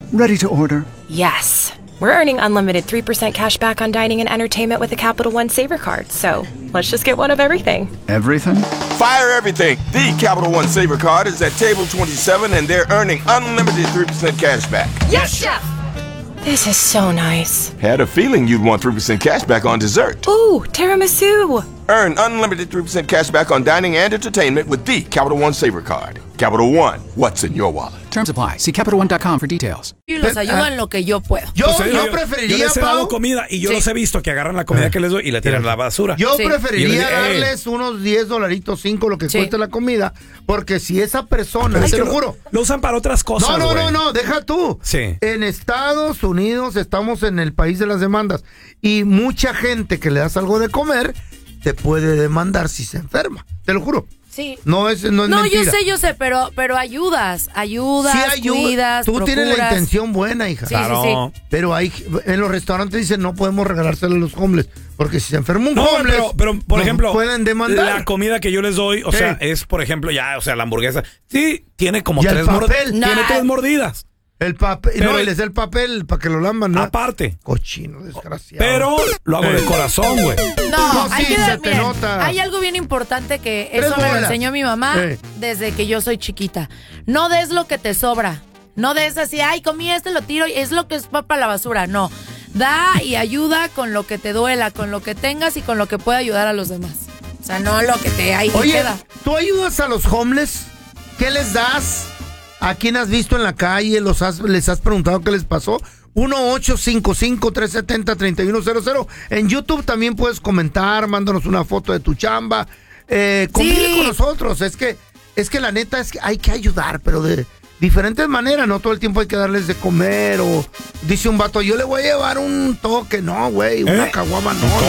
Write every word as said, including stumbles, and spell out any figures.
Ready to order. Yes. We're earning unlimited three percent cash back on dining and entertainment with a Capital One Saver card. So let's just get one of everything. Everything? Fire everything. The Capital One Saver card is at table twenty-seven, and they're earning unlimited three percent cash back. Yes, Chef! This is so nice. Had a feeling you'd want three percent cash back on dessert. Ooh, tiramisu. Earn unlimited three percent cash back on dining and entertainment with the Capital One Saver card. Capital One, what's in your wallet? Terms apply. See Capital One dot com for details. Y los ayudo en lo que yo puedo. Yo, Entonces, yo, yo preferiría, Yo les he dado Pau, comida y yo Sí. los he visto que agarran la comida Eh. que les doy y la tiran a la basura. Yo Sí. preferiría Y yo le digo, "Ey". darles unos diez dolaritos, cinco, lo que Sí. cueste la comida, porque si esa persona, Pero es te que lo juro. Lo usan para otras cosas, No, no, güey. no, no, deja tú. Sí. En Estados Unidos estamos en el país de las demandas y mucha gente que le das algo de comer te puede demandar si se enferma. Te lo juro. Sí. No es, no es No, mentira. yo sé, yo sé, pero, pero ayudas, ayudas, Sí ayuda. cuidas, Tú tienes la procuras. intención buena, hija. Sí, Claro. sí, sí. Pero hay en los restaurantes dicen no podemos regalárselo a los homeless porque si se enferma un No, homeless, pero, pero por nos ejemplo, pueden demandar. la comida que yo les doy, o Sí. sea, es, por ejemplo, ya, o sea, la hamburguesa, sí, tiene como ¿Y el tres mordidas. papel? Tiene No. tres mordidas. El papel, Pero- no, y les da el papel para que lo lamban, ¿no? Aparte. Cochino, desgraciado. Pero lo hago de corazón, güey. No, No, hay sí, que se dar- te miren, nota. hay algo bien importante que Tres eso me lo bolas. enseñó mi mamá Sí. desde que yo soy chiquita. No des lo que te sobra. No des así, ay, comí este, lo tiro, y es lo que es para la basura. No. Da y ayuda con lo que te duela, con lo que tengas y con lo que pueda ayudar a los demás. O sea, no lo que te ahí te Oye, queda. ¿tú ayudas a los homeless? ¿Qué les das? ¿A quién has visto en la calle? ¿Los has, ¿Les has preguntado qué les pasó? uno ocho cinco cinco, tres siete cero, tres uno cero cero. En YouTube también puedes comentar, mándanos una foto de tu chamba. Eh, convive Sí. con nosotros. Es que, es que la neta es que hay que ayudar, pero de diferentes maneras. No todo el tiempo hay que darles de comer o dice un vato, yo le voy a llevar un toque. No, güey, una ¿Eh? caguama no. Un